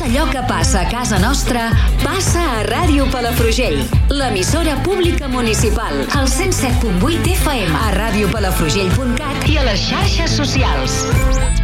allò que passa a casa nostra passa a Ràdio Palafrugell, l'emissora pública municipal, al 107.8 FM, a radiopalafrugell.cat i a les xarxes socials.